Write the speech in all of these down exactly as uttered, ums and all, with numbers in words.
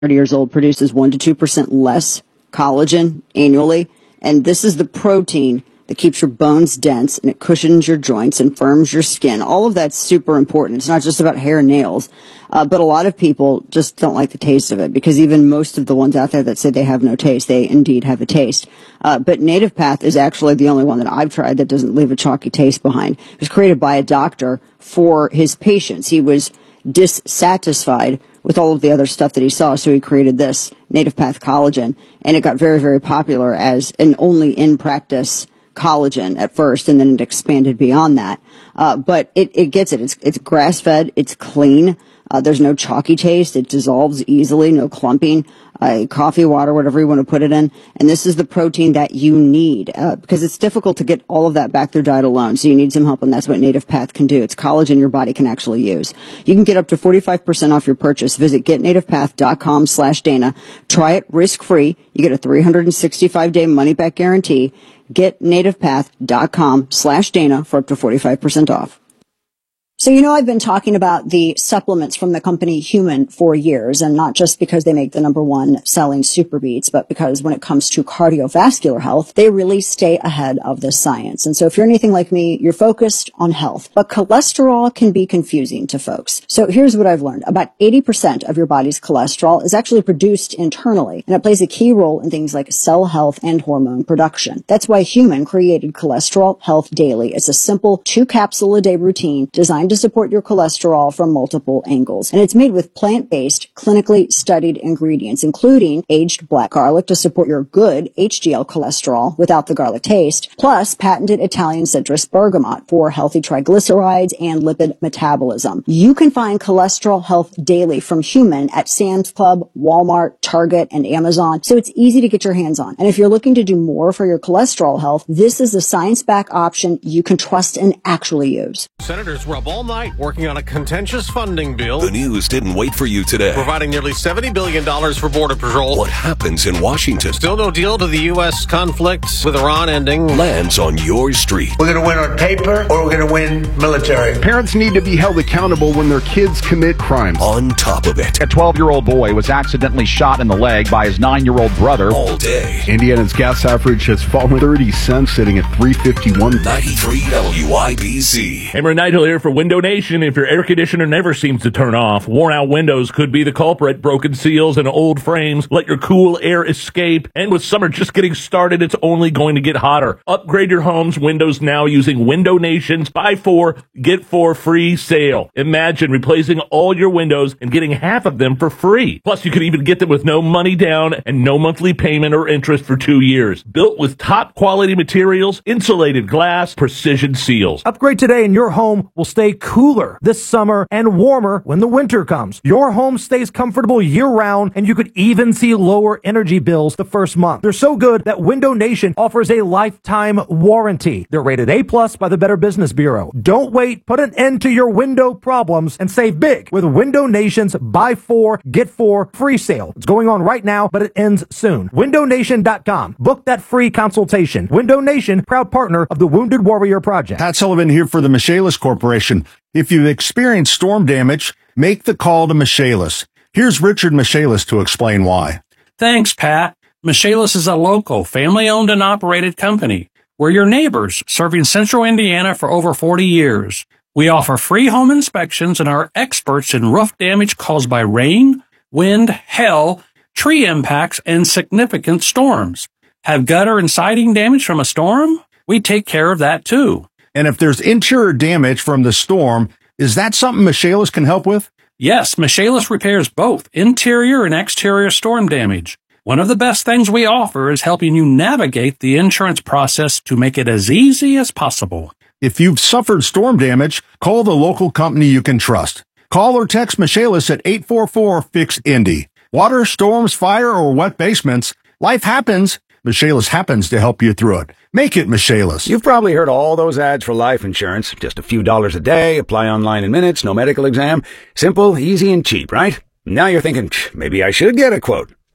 years old produces one to two percent less collagen annually. And this is the protein that keeps your bones dense and it cushions your joints and firms your skin. All of that's super important. It's not just about hair and nails. Uh, but a lot of people just don't like the taste of it, because even most of the ones out there that say they have no taste, they indeed have a taste. Uh, but Native Path is actually the only one that I've tried that doesn't leave a chalky taste behind. It was created by a doctor for his patients. He was dissatisfied with all of the other stuff that he saw, so he created this Native Path collagen, and it got very, very popular as an only in practice collagen at first, and then it expanded beyond that. Uh, but it, it gets it. It's, it's grass-fed. It's clean. Uh, there's no chalky taste. It dissolves easily. No clumping. Uh, coffee, water, whatever you want to put it in. And this is the protein that you need, uh, because it's difficult to get all of that back through diet alone. So you need some help, and that's what Native Path can do. It's collagen your body can actually use. You can get up to forty-five percent off your purchase. Visit getnativepath.com slash Dana. Try it risk-free. You get a three hundred sixty-five day money-back guarantee. Getnativepath.com slash Dana for up to forty-five percent off. So, you know, I've been talking about the supplements from the company Human for years, and not just because they make the number one selling Super Beats, but because when it comes to cardiovascular health, they really stay ahead of the science. And so if you're anything like me, you're focused on health, but cholesterol can be confusing to folks. So here's what I've learned. About eighty percent of your body's cholesterol is actually produced internally, and it plays a key role in things like cell health and hormone production. That's why Human created Cholesterol Health Daily. It's a simple two capsule a day routine designed to support your cholesterol from multiple angles. And it's made with plant-based, clinically studied ingredients, including aged black garlic to support your good H D L cholesterol without the garlic taste, plus patented Italian citrus bergamot for healthy triglycerides and lipid metabolism. You can find Cholesterol Health Daily from Human at Sam's Club, Walmart, Target, and Amazon, so it's easy to get your hands on. And if you're looking to do more for your cholesterol health, this is a science-backed option you can trust and actually use. Senators were up all night working on a contentious funding bill. The news didn't wait for you today. Providing nearly seventy billion dollars for Border Patrol. What happens in Washington? Still no deal to the U S conflict with Iran ending. Lands on your street. We're going to win on paper, or we're going to win military. Parents need to be held accountable when their kids commit crimes. On top of it. A twelve-year-old boy was accidentally shot in the leg by his nine-year-old brother. All day. Indiana's gas average has fallen thirty cents, sitting at three fifty-one. ninety-three W I B C. Hammer Nigel here for Window Nation. If your air conditioner never seems to turn off, worn out windows could be the culprit. Broken seals and old frames let your cool air escape. And with summer just getting started, it's only going to get hotter. Upgrade your home's windows now using Window Nation's buy four, get four free sale. Imagine replacing all your windows and getting half of them for free. Plus, you could even get them with no money down and no monthly payment or interest for two years. Built with top quality materials, insulated glass, precision seals. Upgrade today and your home will stay cooler this summer and warmer when the winter comes. Your home stays comfortable year-round, and you could even see lower energy bills the first month. They're so good that Window Nation offers a lifetime warranty. They're rated A plus by the Better Business Bureau. Don't wait. Put an end to your window problems and save big with Window Nation's buy four, get four free sale. It's going on right now, but it ends soon. window nation dot com. Book that free consultation. Window Nation, proud partner of the Wounded Warrior Project. Pat Sullivan here for the Michaelis Corporation. If you've experienced storm damage, make the call to Michaelis. Here's Richard Michaelis to explain why. Thanks, Pat. Michaelis is a local, family-owned and operated company. We're your neighbors, serving Central Indiana for over forty years. We offer free home inspections and are experts in roof damage caused by rain, wind, hail, tree impacts, and significant storms. Have gutter and siding damage from a storm? We take care of that, too. And if there's interior damage from the storm, is that something Michaelis can help with? Yes, Michaelis repairs both interior and exterior storm damage. One of the best things we offer is helping you navigate the insurance process to make it as easy as possible. If you've suffered storm damage, call the local company you can trust. Call or text Michaelis at eight four four, F I X, Indy. Water, storms, fire, or wet basements, life happens. Michaelis happens to help you through it. Make it Michaelis. You've probably heard all those ads for life insurance. Just a few dollars a day, apply online in minutes, no medical exam. Simple, easy, and cheap, right? Now you're thinking, maybe I should get a quote.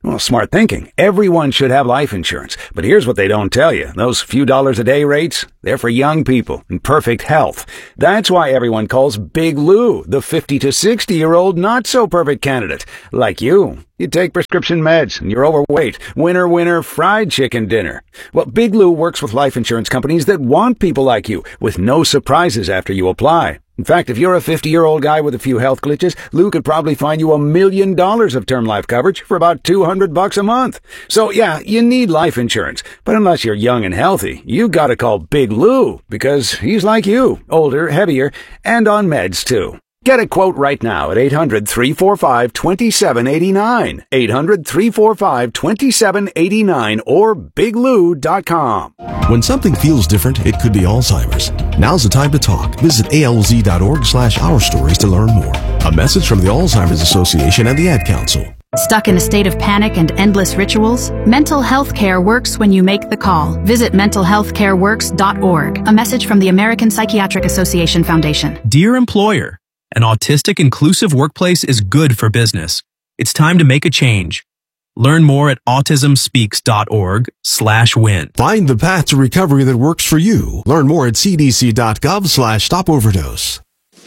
Well, smart thinking. Everyone should have life insurance. But here's what they don't tell you. Those few dollars a day rates, they're for young people in perfect health. That's why everyone calls Big Lou the fifty to sixty year old not so perfect candidate. Like you. You take prescription meds and you're overweight. Winner, winner, fried chicken dinner. Well, Big Lou works with life insurance companies that want people like you with no surprises after you apply. In fact, if you're a fifty-year-old guy with a few health glitches, Lou could probably find you a million dollars of term life coverage for about two hundred bucks a month. So yeah, you need life insurance. But unless you're young and healthy, you gotta call Big Lou because he's like you, older, heavier, and on meds too. Get a quote right now at eight hundred, three four five, two seven eight nine, eight hundred, three four five, two seven eight nine, or big lou dot com. When something feels different, it could be Alzheimer's. Now's the time to talk. Visit A L Z dot org slash our stories to learn more. A message from the Alzheimer's Association and the Ad Council. Stuck in a state of panic and endless rituals? Mental health care works when you make the call. Visit mental health care works dot org. A message from the American Psychiatric Association Foundation. Dear employer, an autistic inclusive workplace is good for business. It's time to make a change. Learn more at autism speaks dot org slash win. Find the path to recovery that works for you. Learn more at c d c dot gov slash stop overdose.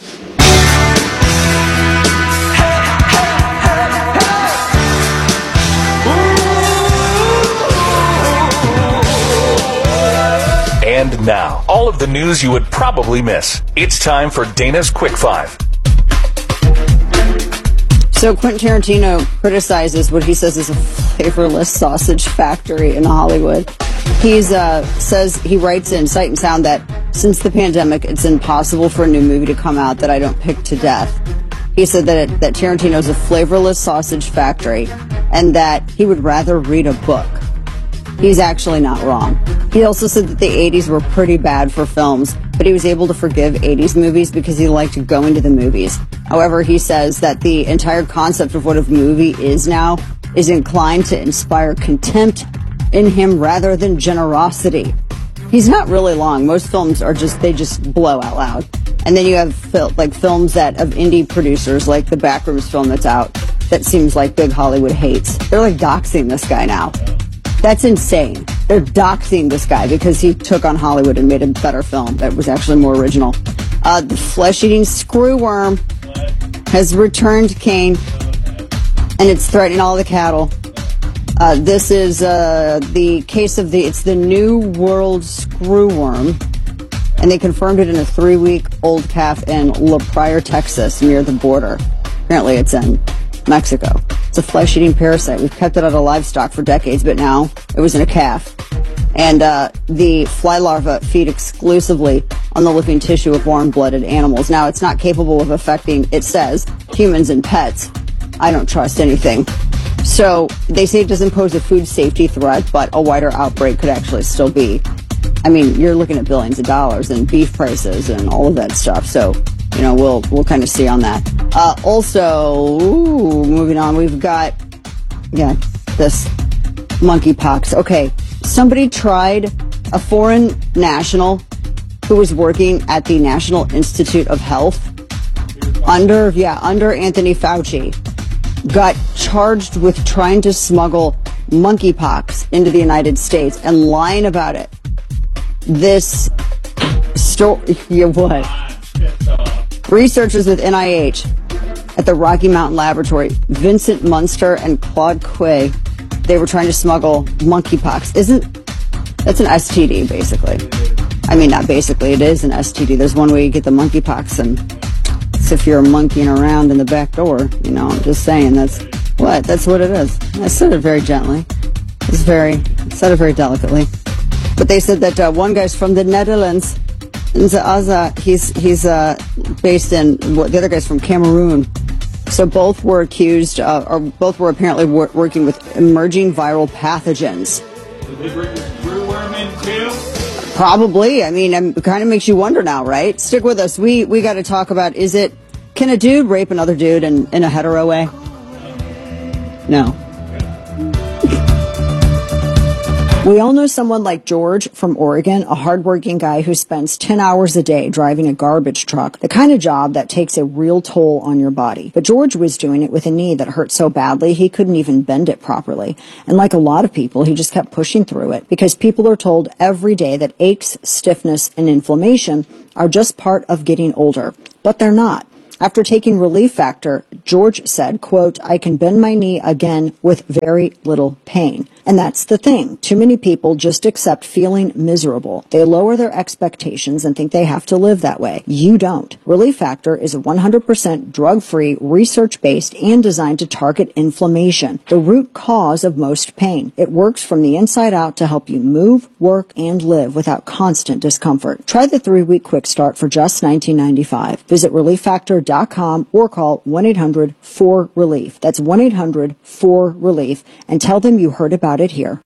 And now, all of the news you would probably miss. It's time for Dana's Quick Five. So Quentin Tarantino criticizes what he says is a flavorless sausage factory in Hollywood. He's uh, says he writes in Sight and Sound that since the pandemic, it's impossible for a new movie to come out that I don't pick to death. He said that it, that Tarantino's a flavorless sausage factory and that he would rather read a book. He's actually not wrong. He also said that the eighties were pretty bad for films, but he was able to forgive eighties movies because he liked going to the movies. However, he says that the entire concept of what a movie is now is inclined to inspire contempt in him rather than generosity. He's not really long. Most films are just, they just blow out loud. And then you have fil- like films that of indie producers, like the Backrooms film that's out, that seems like big Hollywood hates. They're like doxing this guy now. That's insane. They're doxing this guy because he took on Hollywood and made a better film that was actually more original. Uh, the flesh-eating screwworm has returned Kane, and it's threatening all the cattle. Uh, this is uh, the case of the, it's the New World screwworm, and they confirmed it in a three-week-old calf in La Pryor, Texas, near the border. Apparently it's in Mexico. It's a flesh-eating parasite. We've kept it out of livestock for decades, but now it was in a calf. And uh, the fly larvae feed exclusively on the living tissue of warm-blooded animals. Now, it's not capable of affecting, it says, humans and pets. I don't trust anything. So they say it doesn't pose a food safety threat, but a wider outbreak could actually still be. I mean, you're looking at billions of dollars and beef prices and all of that stuff. So, you know, we'll we'll kind of see on that. Uh, also, ooh, moving on, we've got, yeah, this monkeypox. Okay, somebody tried, a foreign national who was working at the National Institute of Health under, yeah, under Anthony Fauci, got charged with trying to smuggle monkeypox into the United States and lying about it. This story, yeah, what? Researchers with N I H at the Rocky Mountain Laboratory, Vincent Munster and Claude Quay, they were trying to smuggle monkeypox. Isn't, that's an S T D, basically. I mean, not basically, it is an S T D. There's one way you get the monkeypox, and it's if you're monkeying around in the back door. You know, I'm just saying, that's what, that's what it is. I said it very gently. It's very, I said it very delicately. But they said that uh, one guy's from the Netherlands, Nzaza, he's he's uh, based in, well, the other guy's from Cameroon. So both were accused, uh, or both were apparently wor- working with emerging viral pathogens. Did they bring the screwworm in too? Probably. I mean, it kind of makes you wonder now, right? Stick with us. We we got to talk about, is it, can a dude rape another dude in, in a hetero way? No. We all know someone like George from Oregon, a hardworking guy who spends ten hours a day driving a garbage truck, the kind of job that takes a real toll on your body. But George was doing it with a knee that hurt so badly he couldn't even bend it properly. And like a lot of people, he just kept pushing through it because people are told every day that aches, stiffness, and inflammation are just part of getting older. But they're not. After taking Relief Factor, George said, quote, "I can bend my knee again with very little pain." And that's the thing. Too many people just accept feeling miserable. They lower their expectations and think they have to live that way. You don't. Relief Factor is a one hundred percent drug-free, research-based, and designed to target inflammation, the root cause of most pain. It works from the inside out to help you move, work, and live without constant discomfort. Try the three-week quick start for just nineteen ninety-five. Visit relief factor dot com or call one eight hundred four relief. That's one eight hundred four relief and tell them you heard about it here.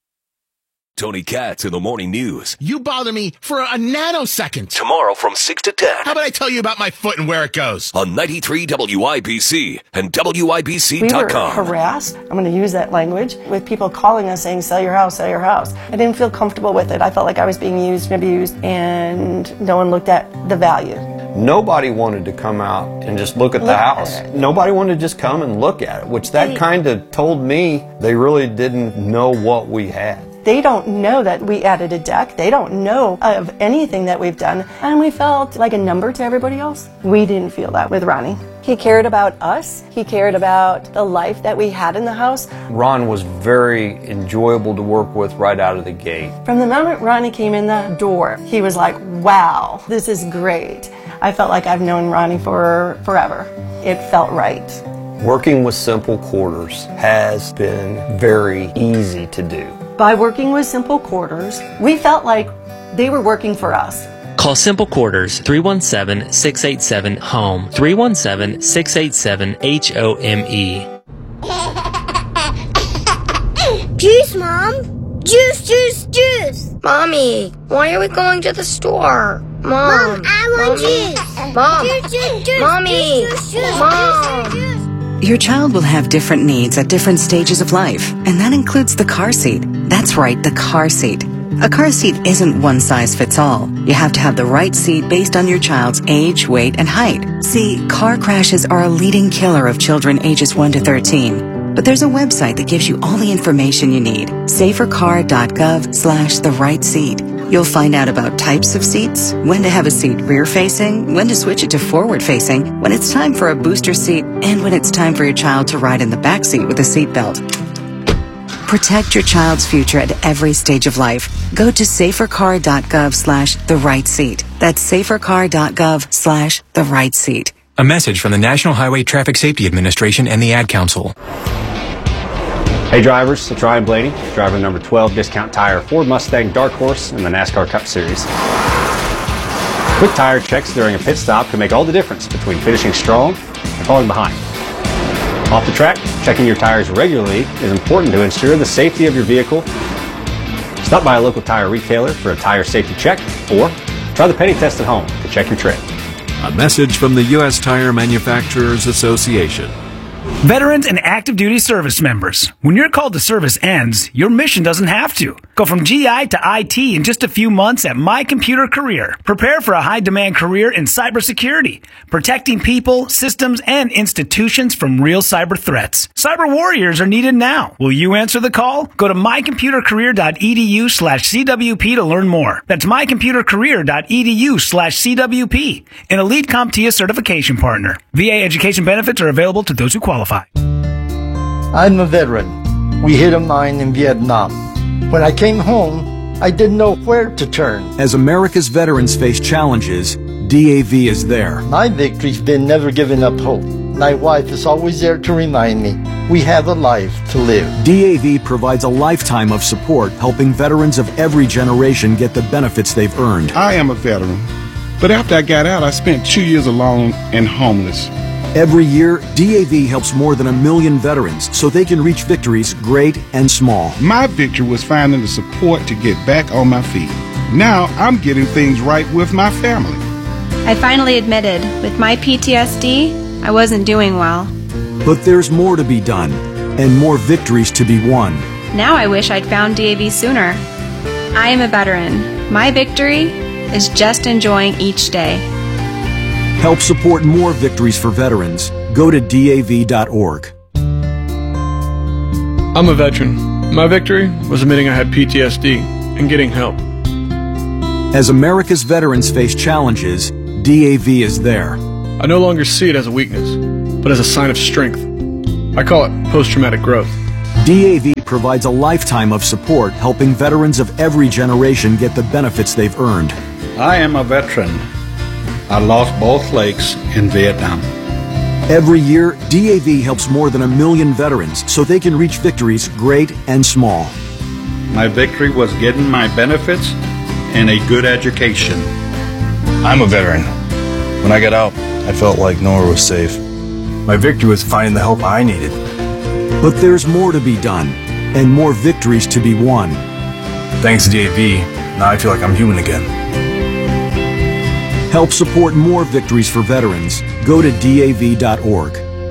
Tony Katz in the Morning News. You bother me for a nanosecond. Tomorrow from six to ten. How about I tell you about my foot and where it goes? On ninety-three W I B C and W I B C dot com. We were harassed, I'm going to use that language, with people calling us saying, sell your house, sell your house. I didn't feel comfortable with it. I felt like I was being used and abused, and no one looked at the value. Nobody wanted to come out and just look at the Look house. at it. Nobody wanted to just come and look at it, which that They- kind of told me they really didn't know what we had. They don't know that we added a deck. They don't know of anything that we've done. And we felt like a number to everybody else. We didn't feel that with Ronnie. He cared about us. He cared about the life that we had in the house. Ron was very enjoyable to work with right out of the gate. From the moment Ronnie came in the door, he was like, wow, this is great. I felt like I've known Ronnie for forever. It felt right. Working with Simple Quarters has been very easy to do. By working with Simple Quarters, we felt like they were working for us. Call Simple Quarters three one seven, six eight seven, HOME, three one seven, six eight seven, H O M E. Juice, Mom! Juice, juice, juice! Mommy, why are we going to the store? Mom, Mom I want Mommy. Juice! Mom! Juice, juice, juice! Mommy! Juice, juice, Mom! Juice, juice. Your child will have different needs at different stages of life, and that includes the car seat. That's right, the car seat. A car seat isn't one size fits all. You have to have the right seat based on your child's age, weight, and height. See, car crashes are a leading killer of children ages one to thirteen. But there's a website that gives you all the information you need. safercar.gov slash the right seat. You'll find out about types of seats, when to have a seat rear-facing, when to switch it to forward-facing, when it's time for a booster seat, and when it's time for your child to ride in the back seat with a seatbelt. Protect your child's future at every stage of life. Go to safercar.gov slash the right seat. That's safercar.gov slash the right seat. A message from the National Highway Traffic Safety Administration and the Ad Council. Hey drivers, it's Ryan Blaney, driver number twelve Discount Tire Ford Mustang Dark Horse in the NASCAR Cup Series. Quick tire checks during a pit stop can make all the difference between finishing strong and falling behind. Off the track, checking your tires regularly is important to ensure the safety of your vehicle. Stop by a local tire retailer for a tire safety check, or try the penny test at home to check your tread. A message from the U S Tire Manufacturers Association. Veterans and active duty service members, when your call to service ends, your mission doesn't have to. Go from G I to I T in just a few months at My Computer Career. Prepare for a high-demand career in cybersecurity, protecting people, systems, and institutions from real cyber threats. Cyber warriors are needed now. Will you answer the call? Go to mycomputercareer.edu slash CWP to learn more. That's mycomputercareer.edu slash CWP, an Elite CompTIA certification partner. V A education benefits are available to those who qualify. I'm a veteran. We hit a mine in Vietnam. When I came home, I didn't know where to turn. As America's veterans face challenges, D A V is there. My victory's been never giving up hope. My wife is always there to remind me we have a life to live. D A V provides a lifetime of support, helping veterans of every generation get the benefits they've earned. I am a veteran, but after I got out, I spent two years alone and homeless. Every year, D A V helps more than a million veterans so they can reach victories great and small. My victory was finding the support to get back on my feet. Now I'm getting things right with my family. I finally admitted, with my P T S D, I wasn't doing well. But there's more to be done and more victories to be won. Now I wish I'd found D A V sooner. I am a veteran. My victory is just enjoying each day. Help support more victories for veterans. Go to D A V dot org. I'm a veteran. My victory was admitting I had P T S D and getting help. As America's veterans face challenges, D A V is there. I no longer see it as a weakness, but as a sign of strength. I call it post-traumatic growth. D A V provides a lifetime of support, helping veterans of every generation get the benefits they've earned. I am a veteran. I lost both legs in Vietnam. Every year, D A V helps more than a million veterans so they can reach victories great and small. My victory was getting my benefits and a good education. I'm a veteran. When I got out, I felt like nowhere was safe. My victory was finding the help I needed. But there's more to be done, and more victories to be won. Thanks to D A V, now I feel like I'm human again. Help support more victories for veterans. Go to D A V dot org.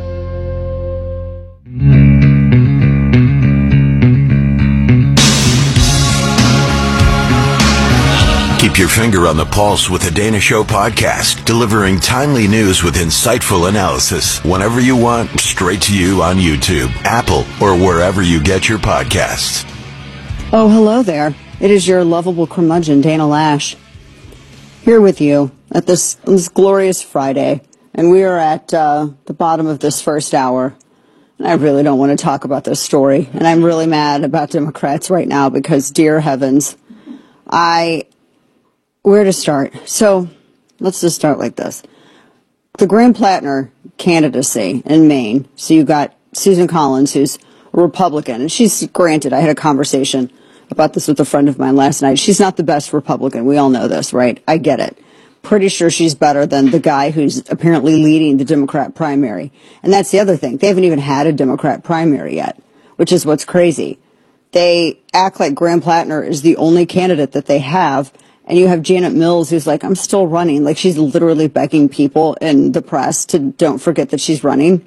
Keep your finger on the pulse with the Dana Show podcast, delivering timely news with insightful analysis whenever you want, straight to you on YouTube, Apple, or wherever you get your podcasts. Oh, hello there. It is your lovable curmudgeon, Dana Lash, here with you at this, this glorious Friday. And we are at uh, the bottom of this first hour. And I really don't want to talk about this story. And I'm really mad about Democrats right now because, dear heavens, I... Where to start? So, let's just start like this. The Graham Plattner candidacy in Maine. So you got Susan Collins, who's a Republican, and she's, granted, I had a conversation about this with a friend of mine last night. She's not the best Republican. We all know this, right? I get it. Pretty sure she's better than the guy who's apparently leading the Democrat primary. And that's the other thing. They haven't even had a Democrat primary yet, which is what's crazy. They act like Graham Plattner is the only candidate that they have. And you have Janet Mills, who's like, I'm still running. Like, she's literally begging people in the press to don't forget that she's running.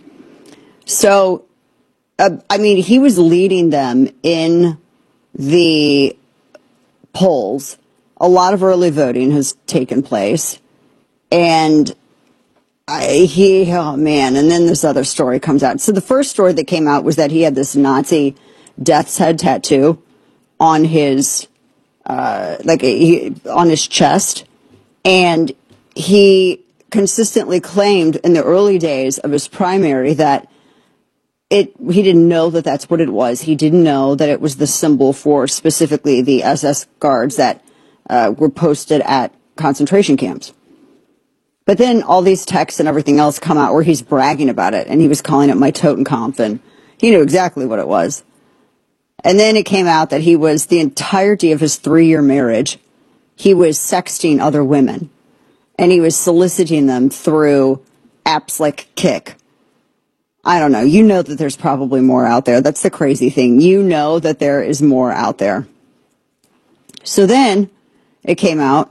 So, uh, I mean, he was leading them in the polls. A lot of early voting has taken place. And I, he, oh man, and then this other story comes out. So the first story that came out was that he had this Nazi death's head tattoo on his Uh, like he, on his chest, and he consistently claimed in the early days of his primary that it he didn't know that that's what it was. He didn't know that it was the symbol for specifically the S S guards that uh, were posted at concentration camps. But then all these texts and everything else come out where he's bragging about it, and he was calling it my Totenkampf, and he knew exactly what it was. And then it came out that he was, the entirety of his three-year marriage, he was sexting other women. And he was soliciting them through apps like Kik. I don't know. You know that there's probably more out there. That's the crazy thing. You know that there is more out there. So then it came out.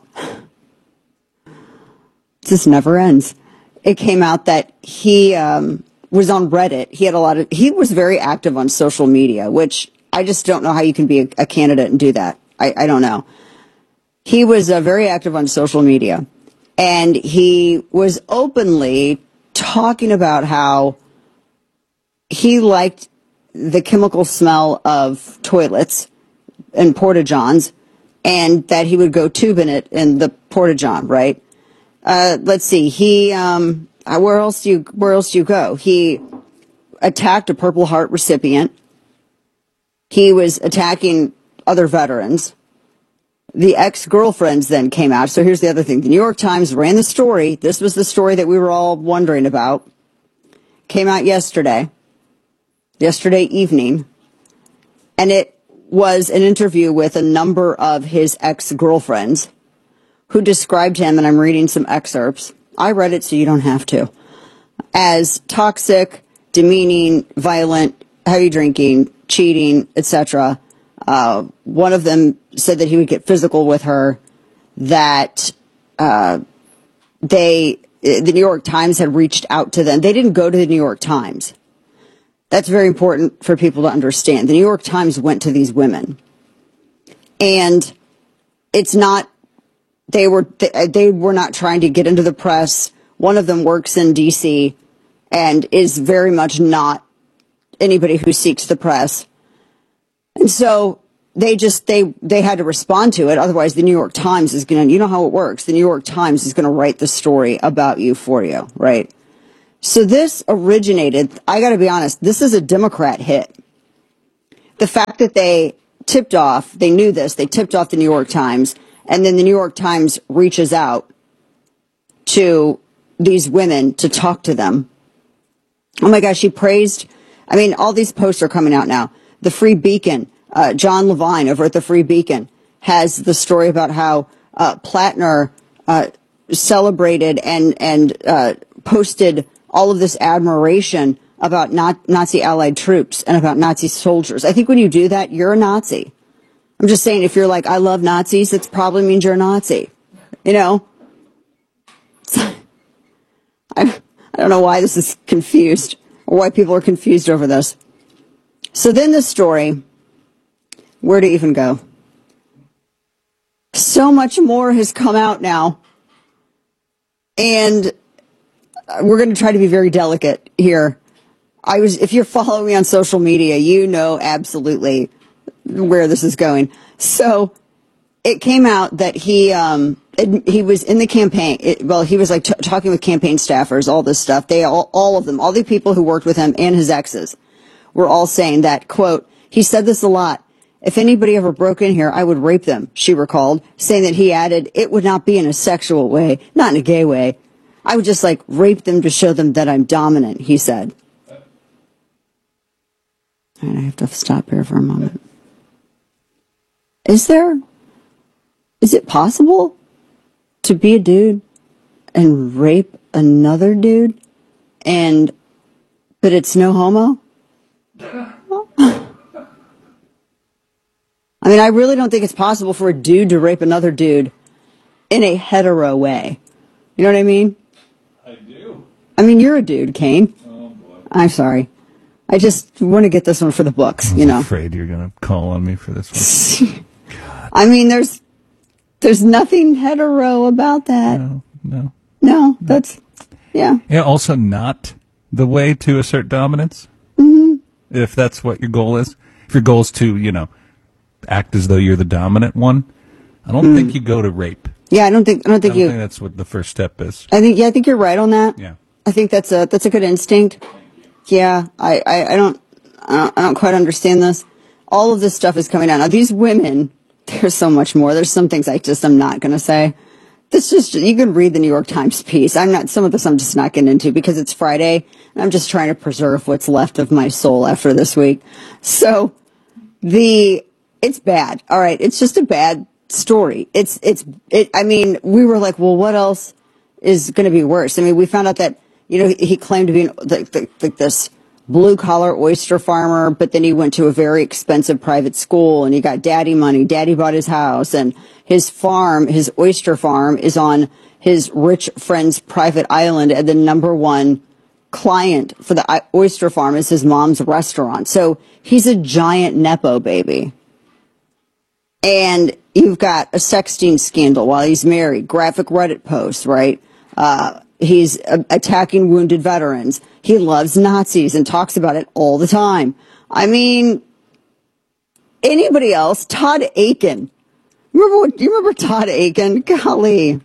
This never ends. It came out that he um, was on Reddit. He had a lot of, he was very active on social media, which I just don't know how you can be a, a candidate and do that. I, I don't know. He was uh, very active on social media, and he was openly talking about how he liked the chemical smell of toilets and porta-johns, and that he would go tubing it in the porta-john, right? Uh, let's see. He, um, where else do you, where else do you go? He attacked a Purple Heart recipient. He was attacking other veterans. The ex-girlfriends then came out. So here's the other thing. The New York Times ran the story. This was the story that we were all wondering about. Came out yesterday, yesterday evening. And it was an interview with a number of his ex-girlfriends who described him, and I'm reading some excerpts. I read it so you don't have to. As toxic, demeaning, violent, heavy drinking, cheating, et cetera. Uh, one of them said that he would get physical with her, that uh, they, the New York Times had reached out to them. They didn't go to the New York Times. That's very important for people to understand. The New York Times went to these women. And it's not, they were, they, they were not trying to get into the press. One of them works in D C and is very much not anybody who seeks the press. And so they just, they, they had to respond to it. Otherwise, the New York Times is going to, you know how it works. The New York Times is going to write the story about you for you, right? So this originated, I got to be honest, this is a Democrat hit. The fact that they tipped off, they knew this, they tipped off the New York Times, and then the New York Times reaches out to these women to talk to them. Oh my gosh, she praised, I mean, all these posts are coming out now. The Free Beacon, uh, John Levine over at the Free Beacon has the story about how uh, Plattner uh, celebrated and, and uh, posted all of this admiration about not Nazi allied troops and about Nazi soldiers. I think when you do that, you're a Nazi. I'm just saying, if you're like, I love Nazis, that probably means you're a Nazi. You know? I, I don't know why this is confused or why people are confused over this. So then the story, where to even go? So much more has come out now. And we're going to try to be very delicate here. I was, if you're following me on social media, you know absolutely where this is going. So it came out that he, um, it, he was in the campaign. It, well, he was like t- talking with campaign staffers, all this stuff. They all, all of them, all the people who worked with him and his exes were all saying that, quote, he said this a lot. If anybody ever broke in here, I would rape them, she recalled, saying that he added, it would not be in a sexual way, not in a gay way. I would just like rape them to show them that I'm dominant, he said. All right, I have to stop here for a moment. Is there, is it possible to be a dude and rape another dude and, but it's no homo? I mean, I really don't think it's possible for a dude to rape another dude in a hetero way. You know what I mean? I do. I mean, you're a dude, Kane. Oh, boy. I'm sorry. I just want to get this one for the books, you know. I'm afraid you're going to call on me for this one. I mean, there's there's nothing hetero about that. No, no. No, that's, yeah. Yeah, also not the way to assert dominance. Mm-hmm. If that's what your goal is. If your goal is to, you know, act as though you're the dominant one, I don't mm. think you go to rape. Yeah, I don't think I don't think I don't you. think that's what the first step is. I think yeah, I think you're right on that. Yeah. I think that's a that's a good instinct. Yeah, I, I, I don't I don't I don't quite understand this. All of this stuff is coming out now. These women, there's so much more. There's some things I just I'm not going to say. This just you can read the New York Times piece. I'm not some of this I'm just not getting into because it's Friday and I'm just trying to preserve what's left of my soul after this week. So the it's bad. All right, it's just a bad story. It's it's it. I mean, we were like, well, what else is going to be worse? I mean, we found out that. You know, he claimed to be like, like this blue-collar oyster farmer, but then he went to a very expensive private school, and he got daddy money. Daddy bought his house, and his farm, his oyster farm, is on his rich friend's private island, and the number one client for the oyster farm is his mom's restaurant. So he's a giant Nepo baby. And you've got a sexting scandal while he's married, graphic Reddit posts, right? Uh... He's uh, attacking wounded veterans. He loves Nazis and talks about it all the time. I mean, anybody else? Todd Akin. Remember what? Do you remember Todd Akin? Golly.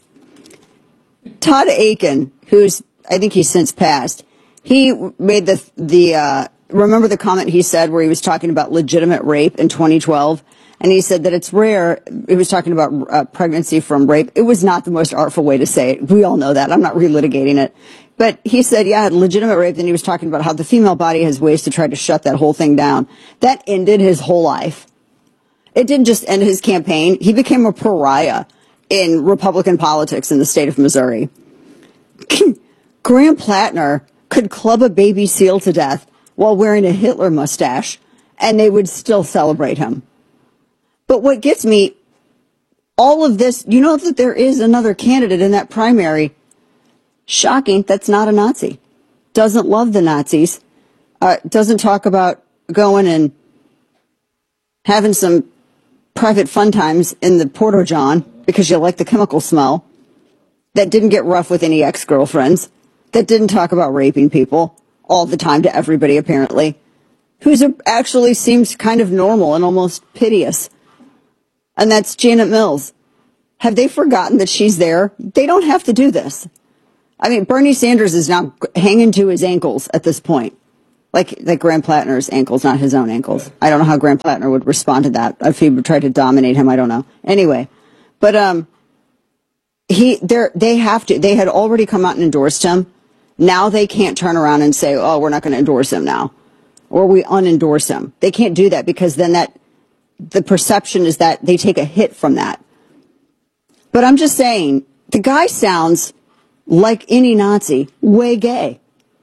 Todd Akin, who's, I think he's since passed. He made the, the, uh, remember the comment he said where he was talking about legitimate rape in twenty twelve? And he said that it's rare. He was talking about uh, pregnancy from rape. It was not the most artful way to say it. We all know that. I'm not relitigating it. But he said, yeah, legitimate rape. Then he was talking about how the female body has ways to try to shut that whole thing down. That ended his whole life. It didn't just end his campaign. He became a pariah in Republican politics in the state of Missouri. Graham Plattner could club a baby seal to death while wearing a Hitler mustache, and they would still celebrate him. But what gets me, all of this, you know that there is another candidate in that primary. Shocking, that's not a Nazi. Doesn't love the Nazis. Uh, doesn't talk about going and having some private fun times in the Porta-John because you like the chemical smell, that didn't get rough with any ex-girlfriends, that didn't talk about raping people all the time to everybody, apparently, who's a, actually seems kind of normal and almost piteous. And that's Janet Mills. Have they forgotten that she's there? They don't have to do this. I mean, Bernie Sanders is now hanging to his ankles at this point. Like, like Graham Plattner's ankles, not his own ankles. I don't know how Graham Plattner would respond to that. If he would try to dominate him, I don't know. Anyway, but, um, he, they're, they have to, they had already come out and endorsed him. Now they can't turn around and say, oh, we're not going to endorse him now. Or we unendorse him. They can't do that because then that, the perception is that they take a hit from that. But I'm just saying, the guy sounds like any Nazi, way gay.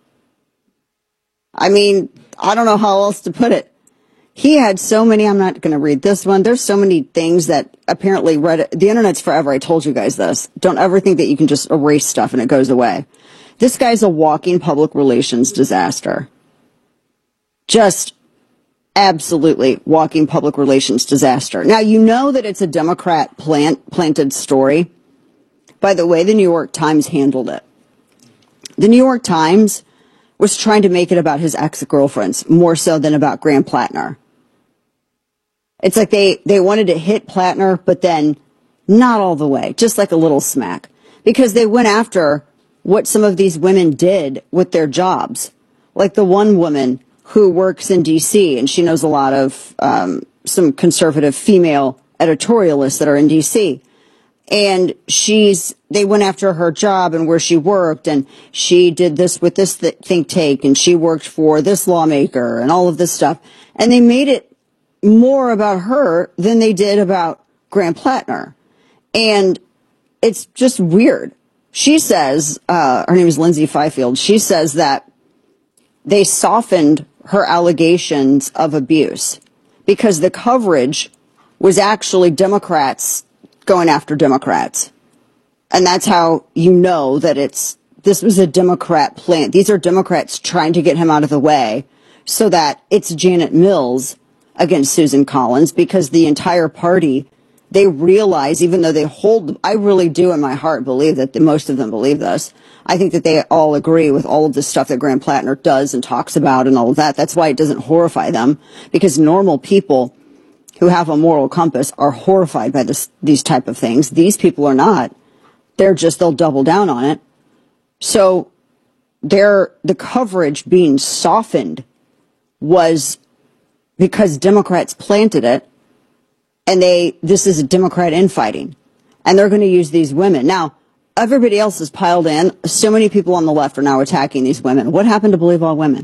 I mean, I don't know how else to put it. He had so many, I'm not going to read this one. There's so many things that apparently Reddit, the internet's forever. I told you guys this. Don't ever think that you can just erase stuff and it goes away. This guy's a walking public relations disaster. Just absolutely walking public relations disaster. Now, you know that it's a Democrat plant, planted story by the way the New York Times handled it. The New York Times was trying to make it about his ex-girlfriends more so than about Graham Plattner. It's like they, they wanted to hit Plattner, but then not all the way, just like a little smack. Because they went after what some of these women did with their jobs. Like the one woman who works in D C, and she knows a lot of um, some conservative female editorialists that are in D C. And she's, they went after her job and where she worked, and she did this with this th- think tank, and she worked for this lawmaker and all of this stuff. And they made it more about her than they did about Graham Plattner. And it's just weird. She says, uh, her name is Lindsay Fifield, she says that they softened her allegations of abuse because the coverage was actually Democrats going after Democrats. And that's how you know that it's, this was a Democrat plant. These are Democrats trying to get him out of the way so that it's Janet Mills against Susan Collins, because the entire party, they realize, even though they hold, I really do in my heart believe that the, most of them believe this. I think that they all agree with all of the stuff that Graham Plattner does and talks about and all of that. That's why it doesn't horrify them, because normal people who have a moral compass are horrified by this, these type of things. These people are not. They're just, they'll double down on it. So they're, the coverage being softened was because Democrats planted it, and they, this is a Democrat infighting, and they're going to use these women. Now, everybody else is piled in. So many people on the left are now attacking these women. What happened to Believe All Women?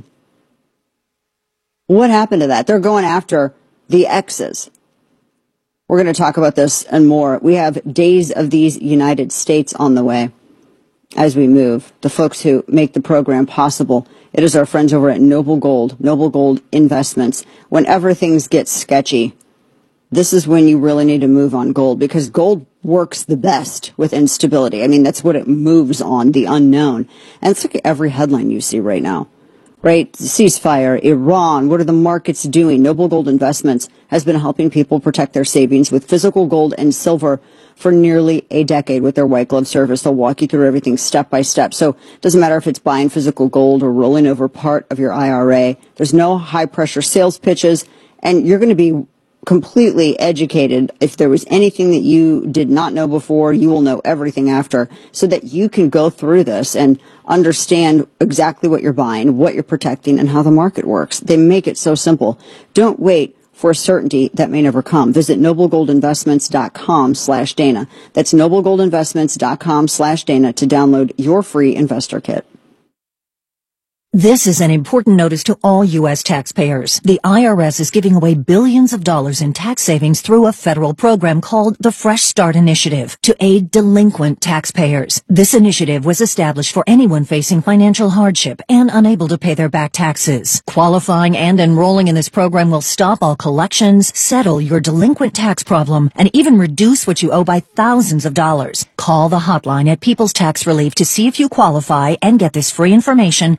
What happened to that? They're going after the exes. We're going to talk about this and more. We have Days of These United States on the way as we move. The folks who make the program possible. It is our friends over at Noble Gold, Noble Gold Investments. Whenever things get sketchy, this is when you really need to move on gold, because gold works the best with instability. I mean, that's what it moves on, the unknown. And it's like every headline you see right now, right? Ceasefire, Iran, what are the markets doing? Noble Gold Investments has been helping people protect their savings with physical gold and silver for nearly a decade with their white glove service. They'll walk you through everything step by step. So it doesn't matter if it's buying physical gold or rolling over part of your I R A. There's no high pressure sales pitches, and you're going to be completely educated. If there was anything that you did not know before, you will know everything after, so that you can go through this and understand exactly what you're buying, what you're protecting, and how the market works. They make it so simple. Don't wait for certainty that may never come. Visit noblegoldinvestments.com slash Dana. That's noblegoldinvestments.com slash Dana to download your free investor kit. This is an important notice to all U S taxpayers. The I R S is giving away billions of dollars in tax savings through a federal program called the Fresh Start Initiative to aid delinquent taxpayers. This initiative was established for anyone facing financial hardship and unable to pay their back taxes. Qualifying and enrolling in this program will stop all collections, settle your delinquent tax problem, and even reduce what you owe by thousands of dollars. Call the hotline at People's Tax Relief to see if you qualify and get this free information by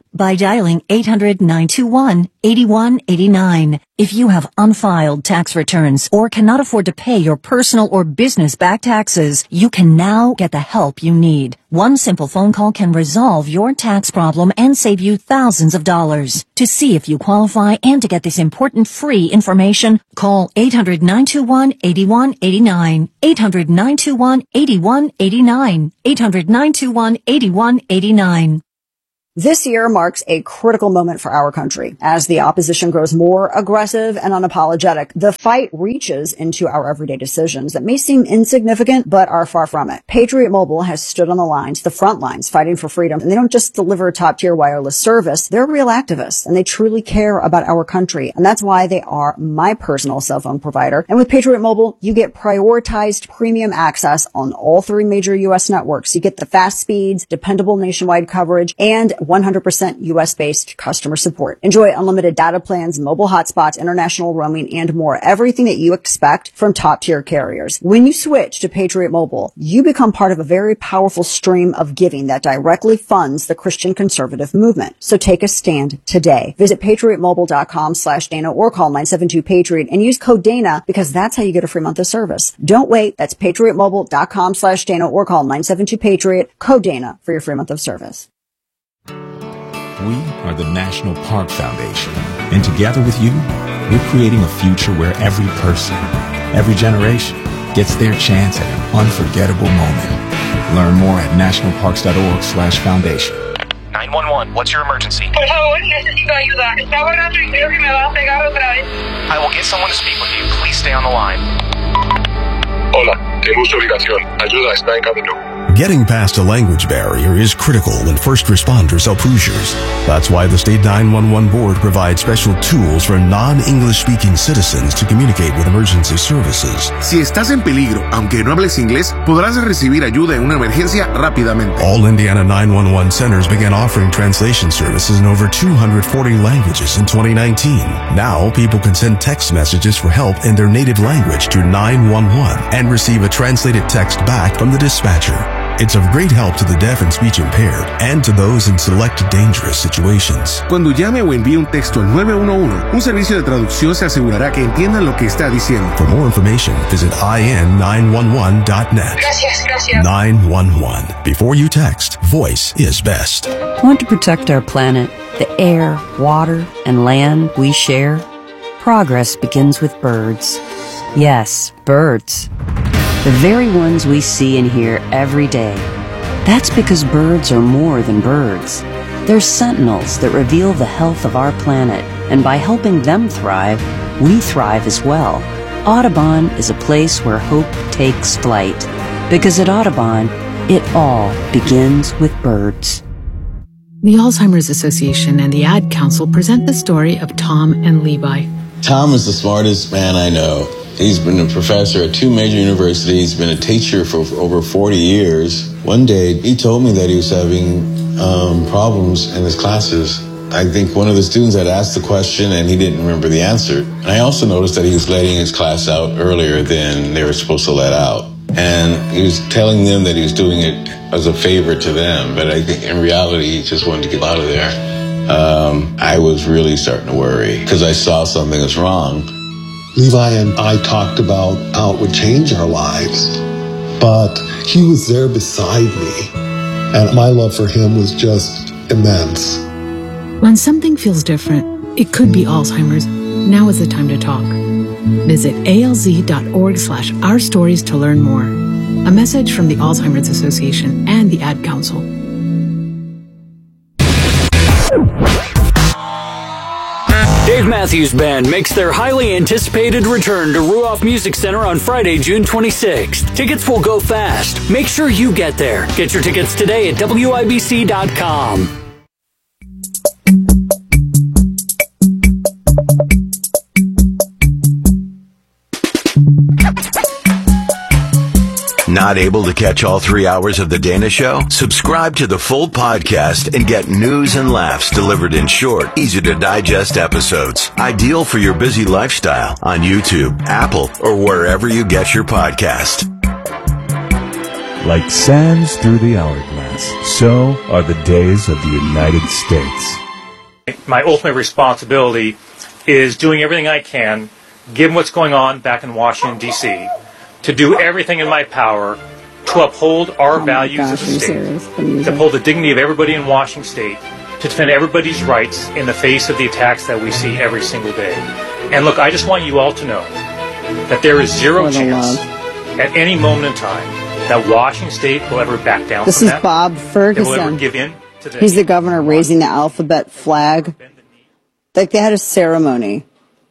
dialing eight hundred, nine two one, eight one eight nine. If you have unfiled tax returns or cannot afford to pay your personal or business back taxes, you can now get the help you need. One simple phone call can resolve your tax problem and save you thousands of dollars. To see if you qualify and to get this important free information, call eight hundred, nine two one, eight one eight nine, eight hundred, nine two one, eight one eight nine, eight hundred, nine two one, eight one eight nine. This year marks a critical moment for our country. As the opposition grows more aggressive and unapologetic, the fight reaches into our everyday decisions that may seem insignificant, but are far from it. Patriot Mobile has stood on the lines, the front lines, fighting for freedom. And they don't just deliver top-tier wireless service. They're real activists, and they truly care about our country. And that's why they are my personal cell phone provider. And with Patriot Mobile, you get prioritized premium access on all three major U S networks. You get the fast speeds, dependable nationwide coverage, and one hundred percent U S-based customer support. Enjoy unlimited data plans, mobile hotspots, international roaming, and more. Everything that you expect from top-tier carriers. When you switch to Patriot Mobile, you become part of a very powerful stream of giving that directly funds the Christian conservative movement. So take a stand today. Visit patriotmobile.com slash Dana or call nine seven two Patriot and use code Dana because that's how you get a free month of service. Don't wait. That's patriotmobile.com slash Dana or call nine seven two Patriot, code Dana for your free month of service. We are the National Park Foundation, and together with you, we're creating a future where every person, every generation, gets their chance at an unforgettable moment. Learn more at nationalparks.org slash foundation. nine one one, what's your emergency? Por favor, necesito ayuda. Está volando y creo que me va a pegar otra vez. I will get someone to speak with you. Please stay on the line. Hola, tenemos ubicación. Ayuda está en camino. Getting past a language barrier is critical when first responders help Hoosiers. That's why the State nine one one Board provides special tools for non-English speaking citizens to communicate with emergency services. Si estás en peligro, aunque no hables inglés, podrás recibir ayuda en una emergencia rápidamente. All Indiana nine one one centers began offering translation services in over two hundred forty languages in twenty nineteen. Now, people can send text messages for help in their native language to nine one one and receive a translated text back from the dispatcher. It's of great help to the deaf and speech impaired and to those in select dangerous situations. Cuando llame o envíe un texto al nueve uno uno, un servicio de traducción se asegurará que entiendan lo que está diciendo. For more information, visit I N nine one one dot net. Gracias, gracias. nine one one. Before you text, voice is best. Want to protect our planet, the air, water, and land we share? Progress begins with birds. Yes, birds. The very ones we see and hear every day. That's because birds are more than birds. They're sentinels that reveal the health of our planet, and by helping them thrive, we thrive as well. Audubon is a place where hope takes flight, because at Audubon, it all begins with birds. The Alzheimer's Association and the Ad Council present the story of Tom and Levi. Tom is the smartest man I know. He's been a professor at two major universities, been a teacher for over forty years. One day, he told me that he was having um, problems in his classes. I think one of the students had asked the question and he didn't remember the answer. And I also noticed that he was letting his class out earlier than they were supposed to let out. And he was telling them that he was doing it as a favor to them, but I think in reality, he just wanted to get out of there. Um, I was really starting to worry because I saw something was wrong. Levi and I talked about how it would change our lives, but he was there beside me, and my love for him was just immense. When something feels different, it could be Alzheimer's. Now is the time to talk. Visit alz.org slash our stories to learn more. A message from the Alzheimer's Association and the Ad Council. Dave Matthews Band makes their highly anticipated return to Ruoff Music Center on Friday, June twenty-sixth. Tickets will go fast. Make sure you get there. Get your tickets today at W I B C dot com. Not able to catch all three hours of The Dana Show? Subscribe to the full podcast and get news and laughs delivered in short, easy-to-digest episodes. Ideal for your busy lifestyle on YouTube, Apple, or wherever you get your podcast. Like sands through the hourglass, so are the days of the United States. My ultimate responsibility is doing everything I can, given what's going on back in Washington, D C, to do everything in my power to uphold our oh values gosh, of the state, serious? to uphold the dignity of everybody in Washington State, to defend everybody's rights in the face of the attacks that we see every single day. And look, I just want you all to know that there is zero chance at any moment in time that Washington State will ever back down this from is that. Bob Ferguson. They will ever give in to the He's the governor raising the alphabet flag. Like they had a ceremony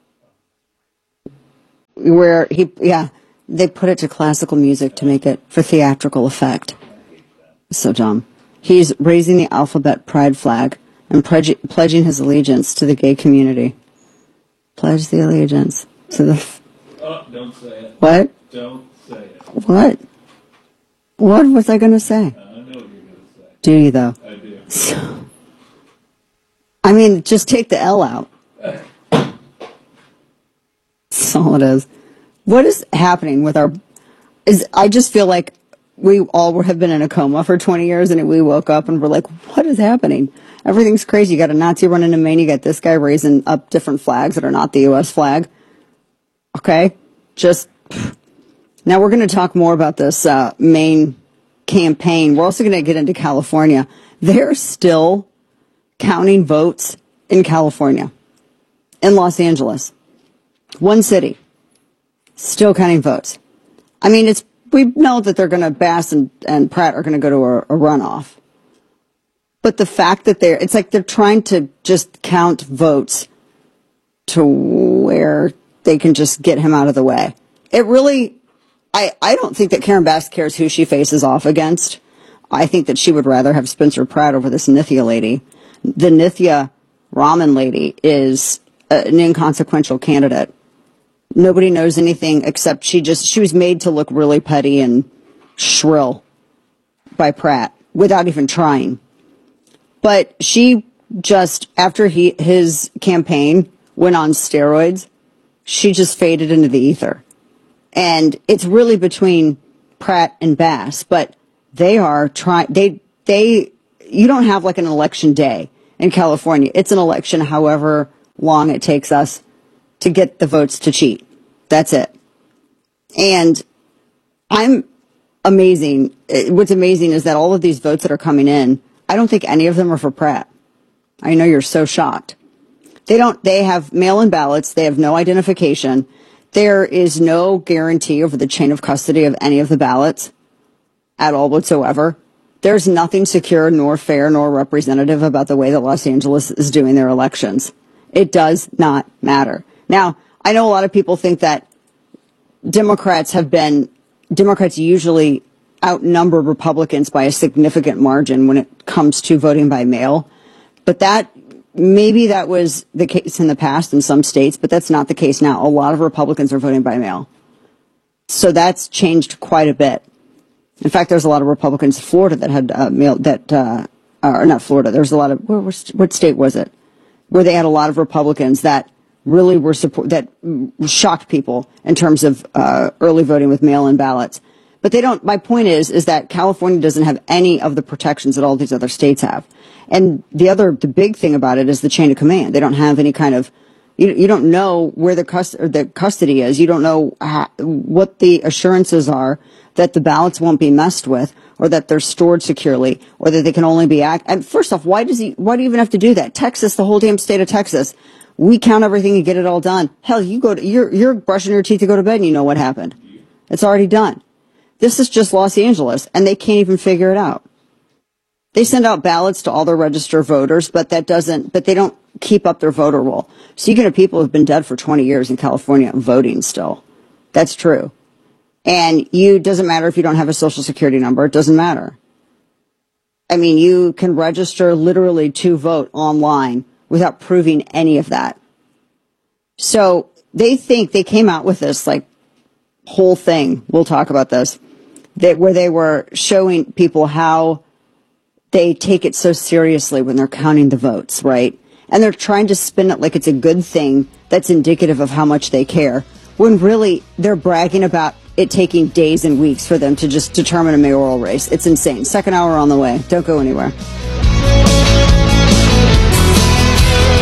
where he, yeah, they put it to classical music to make it for theatrical effect. So dumb. He's raising the alphabet pride flag and pledge, pledging his allegiance to the gay community. Pledge the allegiance to the... F- oh, don't say it. What? Don't say it. What? What was I going to say? Uh, I know what you're going to say. Do you, though? I do. So, I mean, just take the L out. That's all it is. What is happening with our... Is I just feel like we all have been in a coma for twenty years, and we woke up and we're like, what is happening? Everything's crazy. You got a Nazi running in Maine. You got this guy raising up different flags that are not the U S flag. Okay? Just... Now we're going to talk more about this uh, Maine campaign. We're also going to get into California. They're still counting votes in California, in Los Angeles. One city. Still counting votes. I mean, it's we know that they're going to, Bass and, and Pratt are going to go to a, a runoff. But the fact that they're, it's like they're trying to just count votes to where they can just get him out of the way. It really, I, I don't think that Karen Bass cares who she faces off against. I think that she would rather have Spencer Pratt over this Nithya lady. The Nithya Raman lady is a, an inconsequential candidate. Nobody knows anything except she just, she was made to look really petty and shrill by Pratt without even trying. But she just, after he, his campaign went on steroids, she just faded into the ether. And it's really between Pratt and Bass, but they are trying, they, they, you don't have like an election day in California. It's an election however long it takes us to get the votes to cheat. That's it. And I'm amazing. What's amazing is that all of these votes that are coming in, I don't think any of them are for Pratt. I know you're so shocked. They don't, they have mail-in ballots. They have no identification. There is no guarantee over the chain of custody of any of the ballots at all whatsoever. There's nothing secure nor fair nor representative about the way that Los Angeles is doing their elections. It does not matter. Now, I know a lot of people think that Democrats have been, Democrats usually outnumber Republicans by a significant margin when it comes to voting by mail. But that, maybe that was the case in the past in some states, but that's not the case now. A lot of Republicans are voting by mail. So that's changed quite a bit. In fact, there's a lot of Republicans in Florida that had uh, mail, that, uh, or not Florida, there's a lot of, where, what state was it? Where they had a lot of Republicans that really were support, that shocked people in terms of uh, early voting with mail-in ballots. But they don't, my point is, is that California doesn't have any of the protections that all these other states have. And the other, the big thing about it is the chain of command. They don't have any kind of, you, you don't know where the, cust- or the custody is. You don't know how, what the assurances are that the ballots won't be messed with, or that they're stored securely, or that they can only be act. And first off, why does he? Why do you even have to do that? Texas, the whole damn state of Texas, we count everything and get it all done. Hell, you go to you're you're brushing your teeth to go to bed, and you know what happened. It's already done. This is just Los Angeles, and they can't even figure it out. They send out ballots to all their registered voters, but that doesn't. But they don't keep up their voter roll. So you can have people who've been dead for twenty years in California voting still. That's true. And you, doesn't matter if you don't have a social security number, it doesn't matter. I mean, you can register literally to vote online without proving any of that. So they think they came out with this like whole thing. We'll talk about this, that where they were showing people how they take it so seriously when they're counting the votes, right? And they're trying to spin it like it's a good thing that's indicative of how much they care, when really they're bragging about it taking days and weeks for them to just determine a mayoral race. It's insane. Second hour on the way. Don't go anywhere.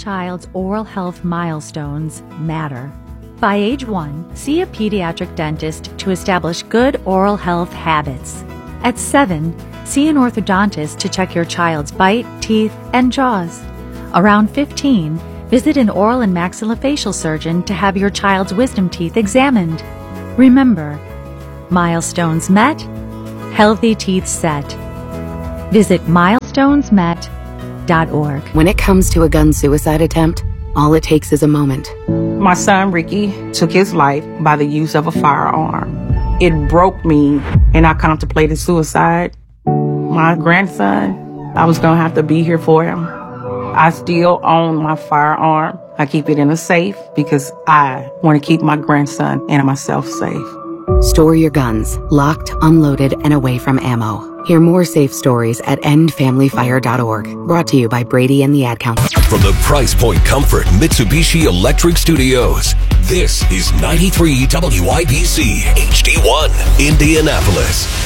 child's oral health milestones matter. By age one, see a pediatric dentist to establish good oral health habits. At seven, see an orthodontist to check your child's bite, teeth, and jaws. Around fifteen, visit an oral and maxillofacial surgeon to have your child's wisdom teeth examined. Remember, milestones met, healthy teeth set. Visit milestones met dot org. When it comes to a gun suicide attempt, all it takes is a moment. My son Ricky took his life by the use of a firearm. It broke me, and I contemplated suicide. My grandson, I was gonna have to be here for him. I still own my firearm. I keep it in a safe because I want to keep my grandson and myself safe. Store your guns, locked, unloaded, and away from ammo. Hear more safe stories at end family fire dot org. Brought to you by Brady and the Ad Council. From the Price Point Comfort Mitsubishi Electric Studios, this is ninety-three W I B C H D one, Indianapolis.